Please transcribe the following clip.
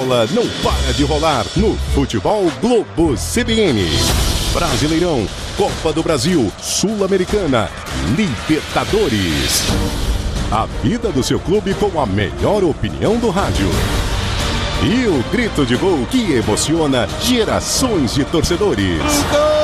bola não para de rolar no Futebol Globo CBN. Brasileirão, Copa do Brasil, Sul-Americana, Libertadores. A vida do seu clube com a melhor opinião do rádio. E o grito de gol que emociona gerações de torcedores. Gol!